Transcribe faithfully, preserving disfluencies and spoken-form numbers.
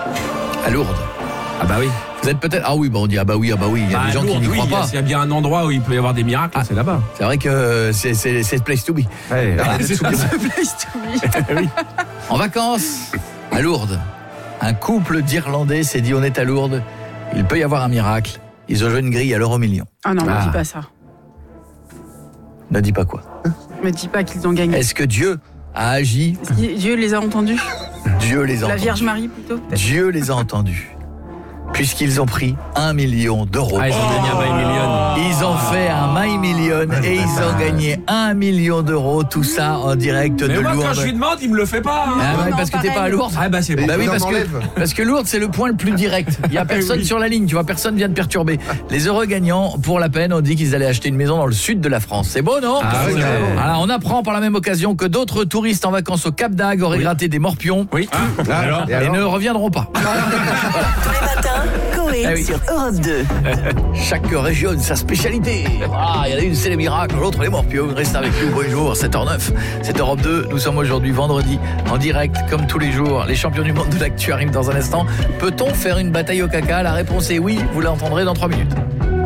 À Lourdes. Ah bah oui. Vous êtes peut-être... Ah oui, bah on dit ah bah oui, ah bah oui. Il y a bah, des gens Lourdes, qui n'y oui, croient pas. S'il y a bien un endroit où il peut y avoir des miracles, ah, c'est là-bas. C'est vrai que c'est, c'est, c'est the place to be. Ouais, voilà. c'est The place to be. oui. En vacances, à Lourdes, un couple d'Irlandais s'est dit on est à Lourdes, il peut y avoir un miracle. Ils ont joué une grille à l'euro million. Ah non, Ah. me dis pas ça. Ne dis pas quoi. Me dis pas qu'ils ont gagné. Est-ce que Dieu a agi? Est-ce que Dieu les a entendus? Dieu les a La entendus. Vierge Marie plutôt peut-être. Dieu les a entendus. Puisqu'ils ont pris un million d'euros. Ah, ils ont gagné un My Million. Ils ont fait un My Million et ils ont gagné un million d'euros. Tout ça en direct Mais de moi, Lourdes. quand je lui demande, il me le fait pas. Hein. Ah ouais, Non, parce que t'es pareil. pas à Lourdes. Ah bah c'est bon. Bah oui, Non, parce que, m'enlève. parce que Lourdes, c'est le point le plus direct. Il y a personne Oui. sur la ligne, tu vois, personne vient de perturber. Les heureux gagnants, pour la peine, ont dit qu'ils allaient acheter une maison dans le sud de la France. C'est beau, non? Ah, oui, ouais. carrément. Voilà, on apprend par la même occasion que d'autres touristes en vacances au Cap d'Agde auraient Oui. gratté des morpions Oui. Ah, alors et et alors ne reviendront pas. Tous les matins, Coé Ah oui. sur Europe deux. Chaque région a sa spécialité. Ah, il y en a une, c'est les miracles, l'autre les morpions. Reste avec nous, bonjour, sept heures neuf. C'est Europe deux, nous sommes aujourd'hui vendredi, en direct, comme tous les jours. Les champions du monde de l'actu arrivent dans un instant. Peut-on faire une bataille au caca? La réponse est oui, vous l'entendrez dans trois minutes.